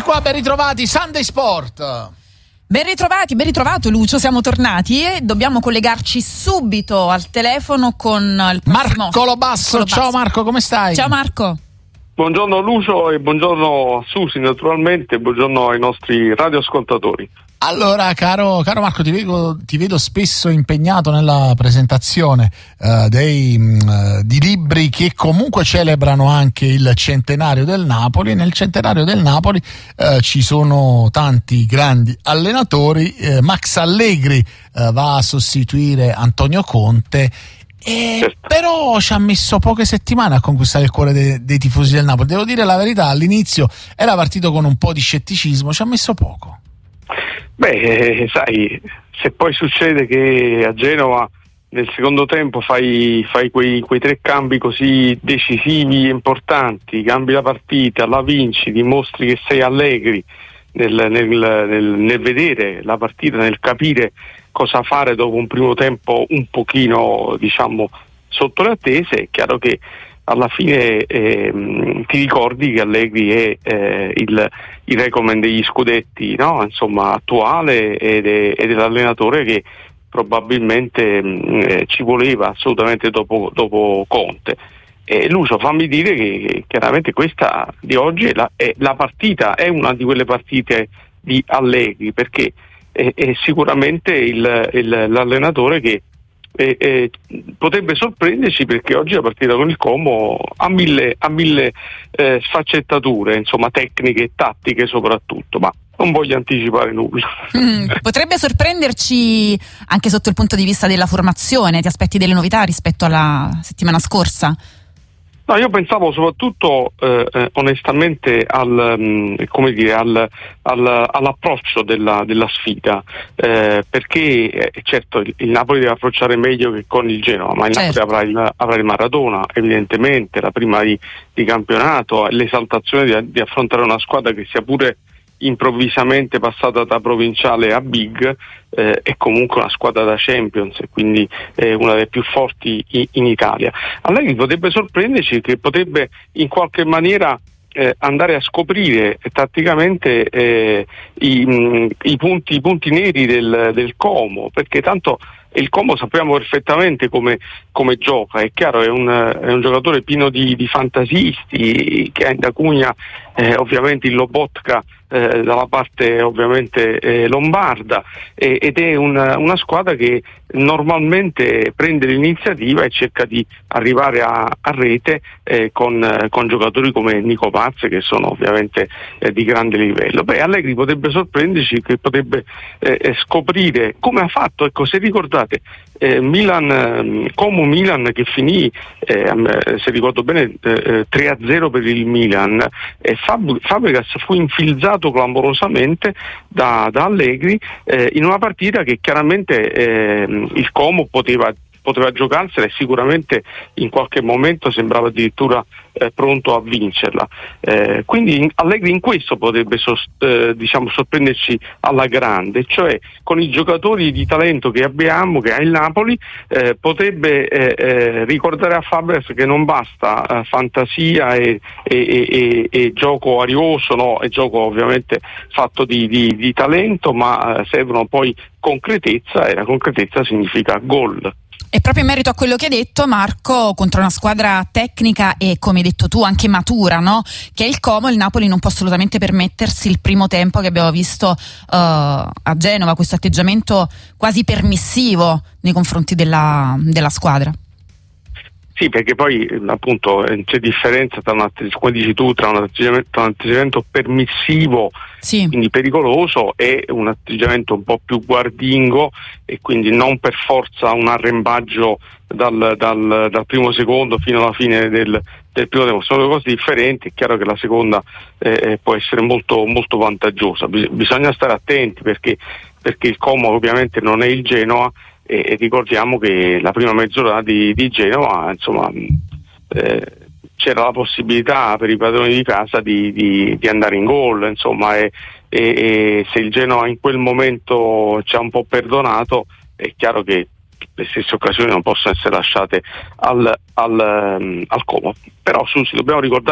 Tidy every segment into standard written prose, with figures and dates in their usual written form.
Eccoci qua, ben ritrovati, Sunday Sport. Ben ritrovato Lucio, siamo tornati e dobbiamo collegarci subito al telefono con il prossimo Marco Lobasso. Ciao Marco, come stai? Ciao Marco. Buongiorno Lucio e buongiorno a Susi naturalmente, buongiorno ai nostri radioascoltatori. Allora, caro Marco, ti vedo spesso impegnato nella presentazione di libri che comunque celebrano anche il centenario del Napoli. Nel centenario del Napoli ci sono tanti grandi allenatori. Max Allegri va a sostituire Antonio Conte. Certo. Però ci ha messo poche settimane a conquistare il cuore dei tifosi del Napoli. Devo dire la verità, all'inizio era partito con un po' di scetticismo, ci ha messo poco. Beh, sai, se poi succede che a Genova nel secondo tempo fai quei tre cambi così decisivi e importanti, cambi la partita, la vinci, dimostri che sei Allegri nel vedere la partita, nel capire cosa fare dopo un primo tempo un pochino, diciamo, sotto le attese, è chiaro che alla fine ti ricordi che Allegri è il recomen degli scudetti, no? Insomma, attuale ed è l'allenatore che probabilmente ci voleva assolutamente dopo Conte. Lucio, fammi dire che chiaramente questa di oggi è la partita, è una di quelle partite di Allegri, perché è sicuramente l'allenatore che potrebbe sorprenderci, perché oggi la partita con il Como ha mille sfaccettature, insomma, tecniche e tattiche soprattutto, ma non voglio anticipare nulla. Potrebbe sorprenderci anche sotto il punto di vista della formazione. Ti aspetti delle novità rispetto alla settimana scorsa? No, io pensavo soprattutto onestamente all'approccio della sfida, perché certo il Napoli deve approcciare meglio che con il Genoa, ma il Napoli avrà il Maradona, evidentemente, la prima di campionato, l'esaltazione di affrontare una squadra che sia pure improvvisamente passata da provinciale a big, è comunque una squadra da Champions, e quindi una delle più forti in Italia. Allegri potrebbe sorprenderci, che potrebbe in qualche maniera andare a scoprire tatticamente i punti neri del Como, perché tanto il Como sappiamo perfettamente come gioca. È chiaro, è un giocatore pieno di fantasisti, che ha in Acugna ovviamente il Lobotka dalla parte ovviamente lombarda, ed è una squadra che normalmente prende l'iniziativa e cerca di arrivare a rete con giocatori come Nico Paz, che sono ovviamente di grande livello. Allegri potrebbe sorprenderci, che potrebbe scoprire, come ha fatto, ecco, se ricordate Como Milan, che finì se ricordo bene 3-0 per il Milan, e Fabregas fu infilzato clamorosamente da Allegri in una partita che chiaramente il Como poteva giocarsela, e sicuramente in qualche momento sembrava addirittura pronto a vincerla. Quindi Allegri in questo potrebbe sorprenderci alla grande, cioè con i giocatori di talento che abbiamo, che ha il Napoli, potrebbe ricordare a Fabregas che non basta fantasia e gioco arioso, no? E gioco ovviamente fatto di talento, ma servono poi concretezza, e la concretezza significa gol. E proprio in merito a quello che hai detto, Marco, contro una squadra tecnica e, come hai detto tu, anche matura, no? Che è il Como, il Napoli non può assolutamente permettersi il primo tempo che abbiamo visto a Genova, questo atteggiamento quasi permissivo nei confronti della squadra. Sì, perché poi appunto c'è differenza tra come dici tu, tra un atteggiamento permissivo, sì, quindi pericoloso, e un atteggiamento un po' più guardingo, e quindi non per forza un arrembaggio dal primo secondo fino alla fine del primo tempo. Sono due cose differenti. È chiaro che la seconda può essere molto, molto vantaggiosa. Bisogna stare attenti, perché il Como ovviamente non è il Genoa, e ricordiamo che la prima mezz'ora di Genova, insomma, c'era la possibilità per i padroni di casa di andare in gol, insomma, e se il Genoa in quel momento ci ha un po' perdonato, è chiaro che le stesse occasioni non possono essere lasciate al Como. Però Susi, dobbiamo ricordarci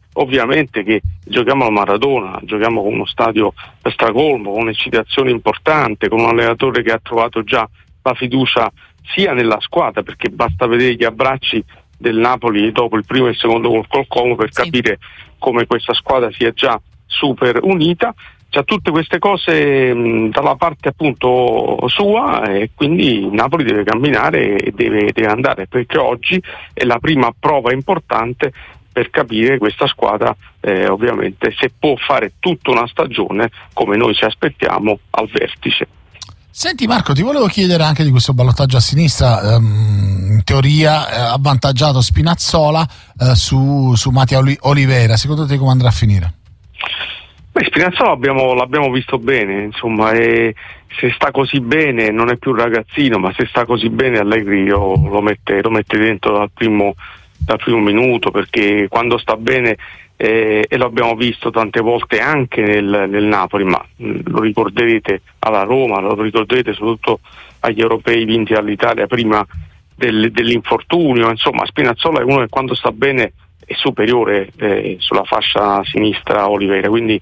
ovviamente che giochiamo al Maradona, giochiamo con uno stadio stracolmo, con un'eccitazione importante, con un allenatore che ha trovato già la fiducia sia nella squadra, perché basta vedere gli abbracci del Napoli dopo il primo e il secondo gol col Como per capire come questa squadra sia già super unita. C'ha tutte queste cose dalla parte appunto sua, e quindi il Napoli deve camminare e deve andare, perché oggi è la prima prova importante per capire questa squadra ovviamente se può fare tutta una stagione come noi ci aspettiamo al vertice. Senti Marco, ti volevo chiedere anche di questo ballottaggio a sinistra, in teoria avvantaggiato Spinazzola su Mattia Oliveira. Secondo te come andrà a finire? Beh, Spinazzola l'abbiamo visto bene, insomma, e se sta così bene non è più un ragazzino, ma se sta così bene Allegri lo mette dentro dal primo minuto, perché quando sta bene e lo abbiamo visto tante volte anche nel Napoli, ma lo ricorderete alla Roma, lo ricorderete soprattutto agli europei vinti dall'Italia prima dell'infortunio. Insomma, Spinazzola è uno che quando sta bene è superiore sulla fascia sinistra a Oliveira, quindi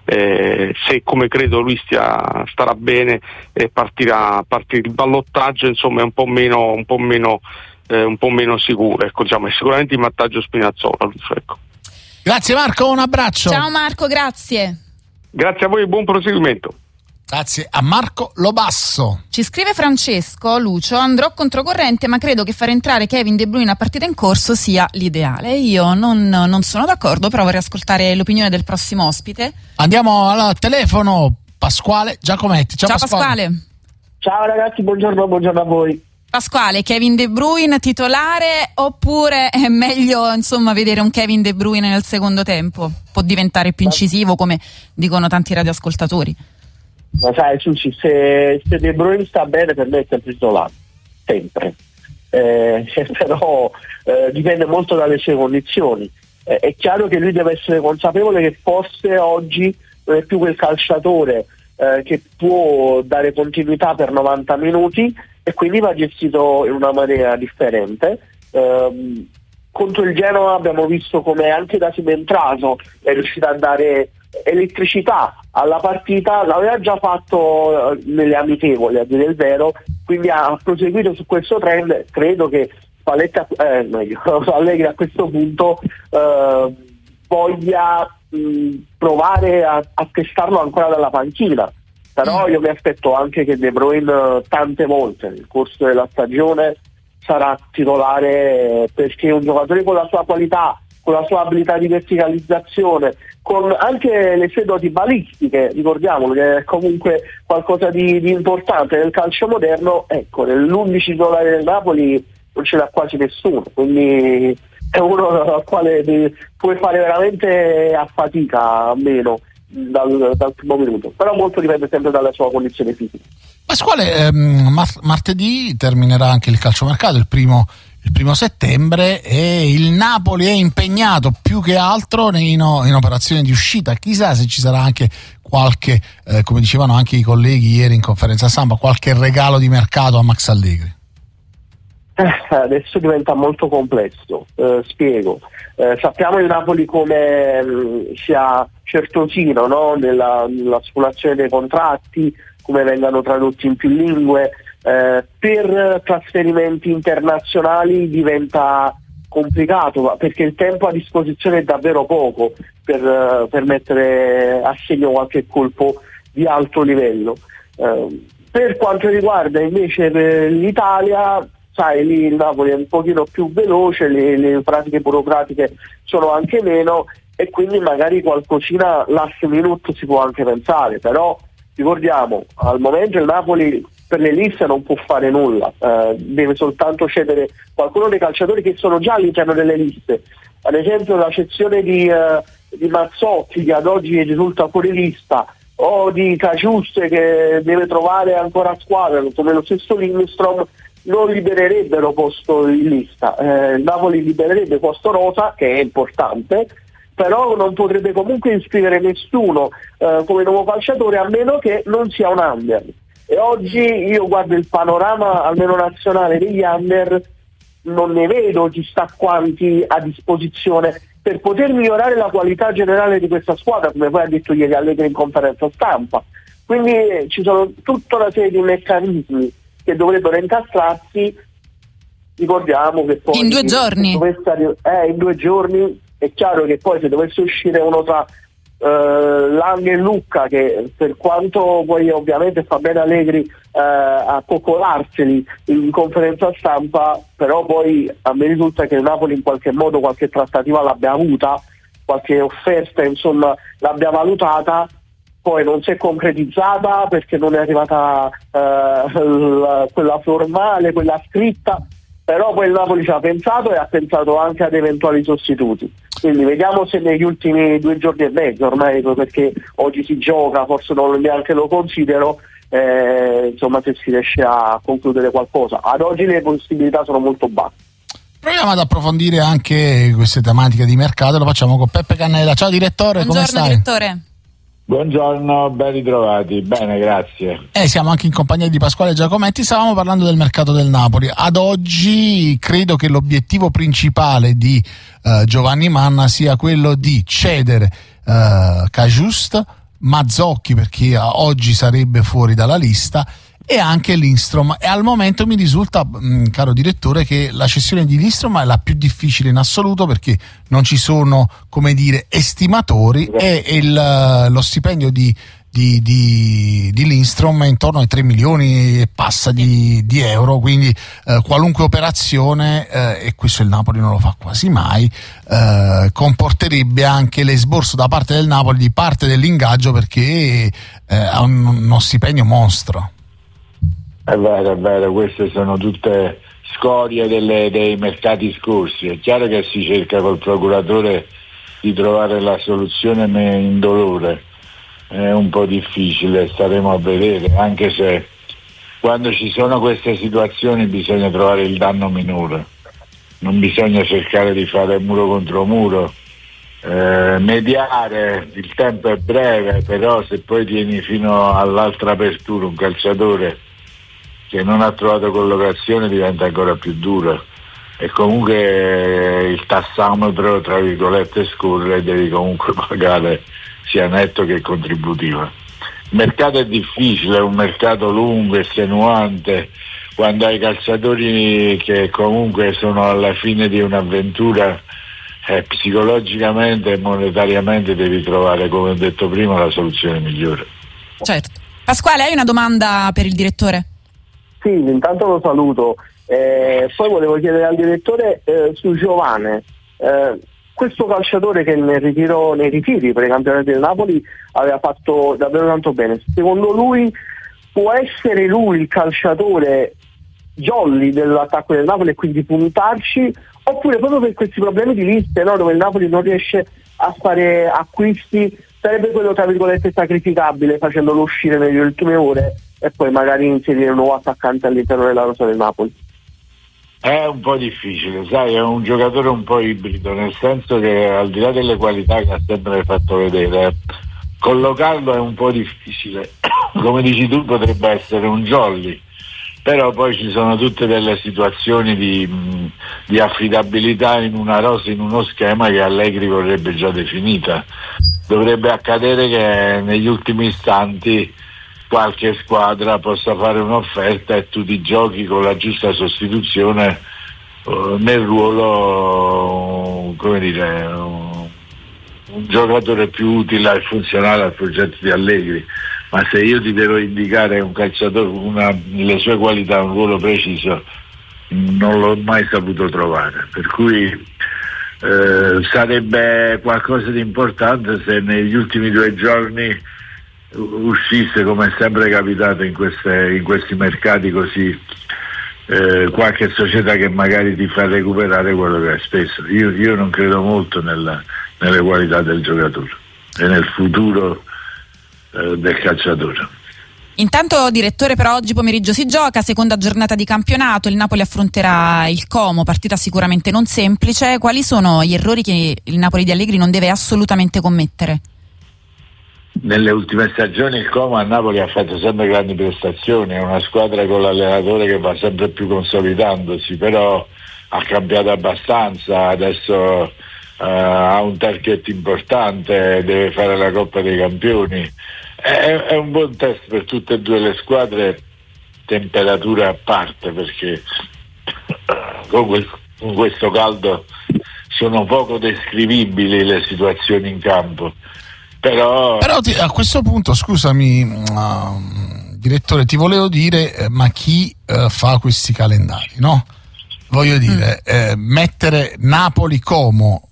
se come credo lui starà bene partirà il ballottaggio, insomma è un po' meno sicuro, ecco, diciamo, è sicuramente in vantaggio Spinazzola, ecco. Grazie Marco, un abbraccio. Ciao Marco, grazie. Grazie a voi e buon proseguimento. Grazie a Marco Lobasso. Ci scrive Francesco: Lucio, andrò controcorrente, ma credo che far entrare Kevin De Bruyne a partita in corso sia l'ideale. Io non sono d'accordo, però vorrei ascoltare l'opinione del prossimo ospite. Andiamo al telefono, Pasquale Giacometti. Ciao Pasquale. Ciao ragazzi, buongiorno a voi. Pasquale, Kevin De Bruyne titolare, oppure è meglio insomma vedere un Kevin De Bruyne nel secondo tempo? Può diventare più incisivo, come dicono tanti radioascoltatori. Ma sai Susi, se De Bruyne sta bene per me è sempre titolare, sempre. Però dipende molto dalle sue condizioni. È chiaro che lui deve essere consapevole che forse oggi non è più quel calciatore che può dare continuità per 90 minuti, e quindi va gestito in una maniera differente. Contro il Genoa abbiamo visto come anche da subentrato è riuscito a dare elettricità alla partita, l'aveva già fatto nelle amichevoli a dire il vero, quindi ha proseguito su questo trend. Credo che Allegri a questo punto voglia provare a testarlo ancora dalla panchina. Però io mi aspetto anche che De Bruyne tante volte nel corso della stagione sarà titolare, perché è un giocatore con la sua qualità, con la sua abilità di verticalizzazione, con anche le sue doti balistiche, ricordiamolo che è comunque qualcosa di importante nel calcio moderno. Ecco, nell'11 titolare del Napoli non ce l'ha quasi nessuno, quindi è uno al quale puoi fare veramente a fatica, a meno dal primo minuto, però molto dipende sempre dalla sua condizione fisica. Pasquale, martedì terminerà anche il calciomercato, il primo settembre, e il Napoli è impegnato più che altro in operazioni di uscita. Chissà se ci sarà anche qualche, come dicevano anche i colleghi ieri in conferenza stampa, qualche regalo di mercato a Max Allegri. Adesso diventa molto complesso, spiego. Sappiamo il Napoli come sia certosino, no? nella spulazione dei contratti, come vengano tradotti in più lingue. Per trasferimenti internazionali diventa complicato, perché il tempo a disposizione è davvero poco per mettere a segno qualche colpo di alto livello. Per quanto riguarda invece l'Italia, sai, lì il Napoli è un pochino più veloce, le pratiche burocratiche sono anche meno, e quindi magari qualcosina last minute si può anche pensare. Però ricordiamo, al momento il Napoli per le liste non può fare nulla, deve soltanto cedere qualcuno dei calciatori che sono già all'interno delle liste. Ad esempio la cessione di Mazzotti, che ad oggi risulta fuori lista, o di Caciuste, che deve trovare ancora squadra, come lo stesso Lindstrom, non libererebbero posto in lista. Il Napoli libererebbe posto rosa, che è importante, però non potrebbe comunque iscrivere nessuno come nuovo calciatore, a meno che non sia un under. E oggi io guardo il panorama almeno nazionale degli under, non ne vedo chissà quanti a disposizione per poter migliorare la qualità generale di questa squadra, come poi ha detto ieri Allegri in conferenza stampa. Quindi ci sono tutta una serie di meccanismi che dovrebbero incastrarsi. Ricordiamo che poi in 2 giorni in 2 giorni è chiaro che poi se dovesse uscire uno tra Lang e Lucca, che per quanto poi ovviamente fa bene Allegri a coccolarseli in conferenza stampa, però poi a me risulta che il Napoli in qualche modo qualche trattativa l'abbia avuta, qualche offerta insomma l'abbia valutata, poi non si è concretizzata perché non è arrivata quella formale, quella scritta, però poi il Napoli ci ha pensato e ha pensato anche ad eventuali sostituti. Quindi vediamo se negli ultimi 2 giorni e mezzo, ormai perché oggi si gioca, forse non neanche lo considero, insomma se si riesce a concludere qualcosa. Ad oggi le possibilità sono molto basse. Proviamo ad approfondire anche queste tematiche di mercato, lo facciamo con Peppe Cannella. Ciao direttore, buongiorno, come stai? Direttore. Buongiorno, ben ritrovati, bene, grazie. Siamo anche in compagnia di Pasquale Giacometti, stavamo parlando del mercato del Napoli. Ad oggi credo che l'obiettivo principale di Giovanni Manna sia quello di cedere Cajuste, Mazzocchi perché oggi sarebbe fuori dalla lista, e anche Lindstrom, e al momento mi risulta, caro direttore, che la cessione di Lindstrom è la più difficile in assoluto perché non ci sono, come dire, estimatori, e lo stipendio di Lindstrom è intorno ai 3 milioni e passa di euro, quindi qualunque operazione, e questo il Napoli non lo fa quasi mai, comporterebbe anche l'esborso da parte del Napoli di parte dell'ingaggio, perché ha uno stipendio mostro. È vero, queste sono tutte scorie dei mercati scorsi. È chiaro che si cerca col procuratore di trovare la soluzione indolore, è un po' difficile, staremo a vedere, anche se quando ci sono queste situazioni bisogna trovare il danno minore, non bisogna cercare di fare muro contro muro, mediare, il tempo è breve, però se poi tieni fino all'altra apertura un calciatore che non ha trovato collocazione diventa ancora più dura, e comunque il tassametro tra virgolette scorre e devi comunque pagare sia netto che contributiva. Il mercato è difficile, è un mercato lungo, estenuante, quando hai calciatori che comunque sono alla fine di un'avventura, psicologicamente e monetariamente devi trovare, come ho detto prima, la soluzione migliore. Certo. Pasquale, hai una domanda per il direttore? Sì, intanto lo saluto. Poi volevo chiedere al direttore su Giovane, questo calciatore che nei ritiri per i campionati del Napoli aveva fatto davvero tanto bene. Secondo lui può essere lui il calciatore jolly dell'attacco del Napoli e quindi puntarci, oppure proprio per questi problemi di liste, no, dove il Napoli non riesce a fare acquisti, sarebbe quello tra virgolette sacrificabile, facendolo uscire nelle ultime ore e poi magari inserire un nuovo attaccante all'interno della rosa del Napoli? È un po' difficile, sai, è un giocatore un po' ibrido, nel senso che al di là delle qualità che ha sempre fatto vedere, collocarlo è un po' difficile. Come dici tu, potrebbe essere un jolly, però poi ci sono tutte delle situazioni di affidabilità in una rosa, in uno schema che Allegri vorrebbe già definita. Dovrebbe accadere che negli ultimi istanti qualche squadra possa fare un'offerta e tu ti giochi con la giusta sostituzione nel ruolo, come dire, un giocatore più utile e funzionale al progetto di Allegri. Ma se io ti devo indicare un calciatore, le sue qualità, un ruolo preciso, non l'ho mai saputo trovare, per cui sarebbe qualcosa di importante se negli ultimi 2 giorni uscisse, come è sempre capitato in questi mercati così, qualche società che magari ti fa recuperare quello che hai speso. Io non credo molto nelle qualità del giocatore e nel futuro del calciatore. Intanto, direttore, per oggi pomeriggio si gioca, seconda giornata di campionato, il Napoli affronterà il Como, partita sicuramente non semplice. Quali sono gli errori che il Napoli di Allegri non deve assolutamente commettere? Nelle ultime stagioni il Como a Napoli ha fatto sempre grandi prestazioni, è una squadra con l'allenatore che va sempre più consolidandosi, però ha cambiato abbastanza, adesso ha un target importante, deve fare la Coppa dei Campioni. È un buon test per tutte e due le squadre, temperatura a parte, perché con questo caldo sono poco descrivibili le situazioni in campo. Però a questo punto, scusami, direttore, ti volevo dire, ma chi fa questi calendari, no? Voglio dire, mettere Napoli-Como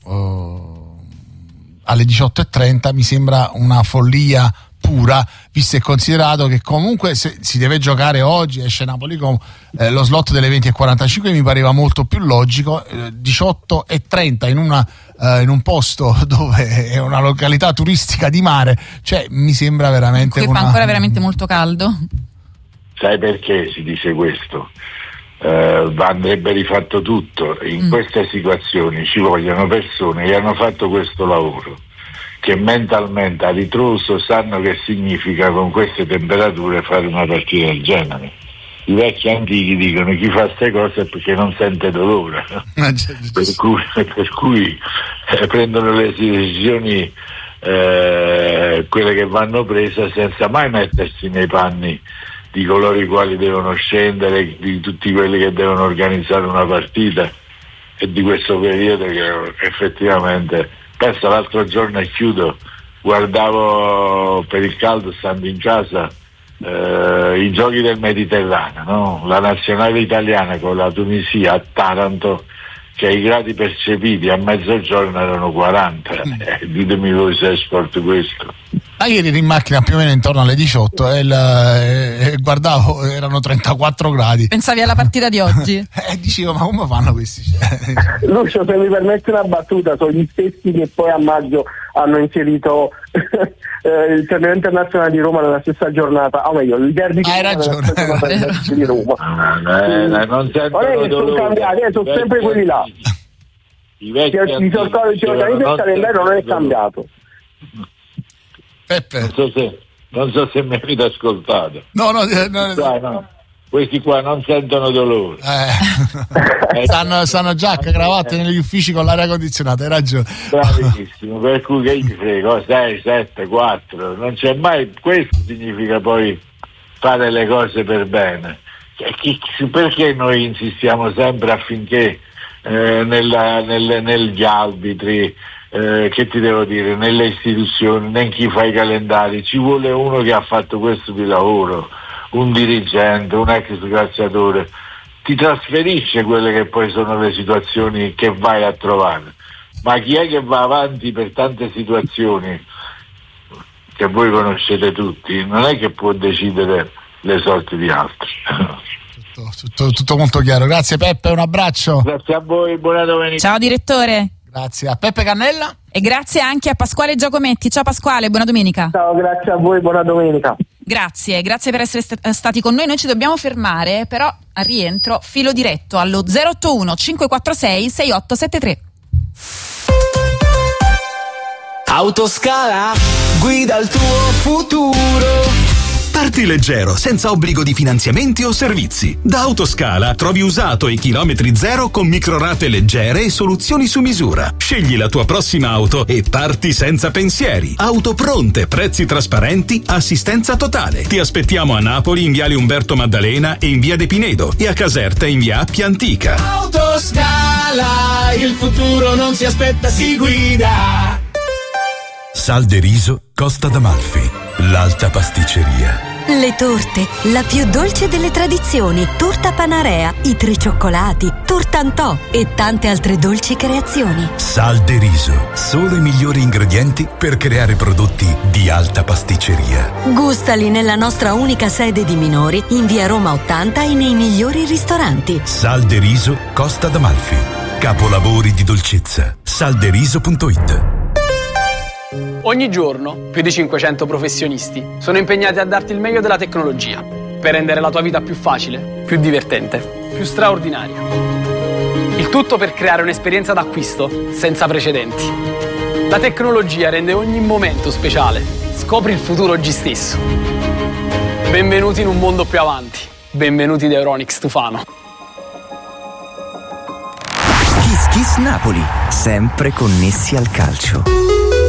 alle 18:30 mi sembra una follia pura, visto e considerato che comunque se si deve giocare oggi, esce Napoli-Como, lo slot delle 20:45 mi pareva molto più logico. 18:30 in un posto dove è una località turistica di mare, cioè mi sembra veramente fa ancora veramente molto caldo. Sai perché si dice questo? Andrebbe rifatto tutto. In queste situazioni ci vogliono persone che hanno fatto questo lavoro, che mentalmente a ritroso sanno che significa con queste temperature fare una partita del genere. I vecchi antichi dicono chi fa queste cose è perché non sente dolore, per cui prendono le decisioni quelle che vanno prese senza mai mettersi nei panni di coloro i quali devono scendere, di tutti quelli che devono organizzare una partita, e di questo periodo che effettivamente, penso l'altro giorno, e chiudo, guardavo per il caldo stando in casa i giochi del Mediterraneo, no? La nazionale italiana con la Tunisia a Taranto, che i gradi percepiti a mezzogiorno erano 40. Ditemi voi se è sport questo. Ieri ero in macchina più o meno intorno alle 18 e guardavo, erano 34 gradi. Pensavi alla partita di oggi? Dicevo, ma come fanno questi? Lucio, se mi permetti una battuta, sono gli stessi che poi a maggio hanno inserito il torneo internazionale di Roma nella stessa giornata, o meglio, il derby di Roma. Non sentono sono cambiati, sono sempre quelli là. Il calendario non è cambiato. Peppe. Non so se mi avete ascoltato. No. Questi qua non sentono dolore. Stanno giacca, cravatte negli uffici con l'aria condizionata, hai ragione. Bravissimo, per cui che gli frego, 6, 7, 4, non c'è mai. Questo significa poi fare le cose per bene. Perché noi insistiamo sempre affinché negli arbitri, che ti devo dire, nelle istituzioni, né chi fa i calendari, ci vuole uno che ha fatto questo di lavoro, un dirigente, un ex calciatore, ti trasferisce quelle che poi sono le situazioni che vai a trovare. Ma chi è che va avanti per tante situazioni che voi conoscete tutti, non è che può decidere le sorti di altri. Tutto molto chiaro. Grazie Peppe, un abbraccio. Grazie a voi, buona domenica. Ciao direttore. Grazie a Peppe Cannella. E grazie anche a Pasquale Giacometti. Ciao Pasquale, buona domenica. Ciao, grazie a voi, buona domenica. Grazie per essere stati con noi. Noi ci dobbiamo fermare, però al rientro filo diretto allo 081 546 6873. Autoscala, guida il tuo futuro. Parti leggero, senza obbligo di finanziamenti o servizi. Da Autoscala trovi usato e chilometri zero con microrate leggere e soluzioni su misura. Scegli la tua prossima auto e parti senza pensieri. Auto pronte, prezzi trasparenti, assistenza totale. Ti aspettiamo a Napoli in viale Umberto Maddalena e in via De Pinedo, e a Caserta in via Appia Antica. Autoscala, il futuro non si aspetta, si guida. Sal de Riso, Costa d'Amalfi, l'alta pasticceria. Le torte, la più dolce delle tradizioni, torta Panarea, i 3 cioccolati, tortantò e tante altre dolci creazioni. Sal de Riso, solo i migliori ingredienti per creare prodotti di alta pasticceria. Gustali nella nostra unica sede di Minori, in via Roma 80 e nei migliori ristoranti. Sal de Riso, Costa d'Amalfi, capolavori di dolcezza. salderiso.it. Ogni giorno più di 500 professionisti sono impegnati a darti il meglio della tecnologia per rendere la tua vita più facile, più divertente, più straordinaria. Il tutto per creare un'esperienza d'acquisto senza precedenti. La tecnologia rende ogni momento speciale. Scopri il futuro oggi stesso. Benvenuti in un mondo più avanti. Benvenuti da Euronics Tufano. Kiss Napoli, sempre connessi al calcio.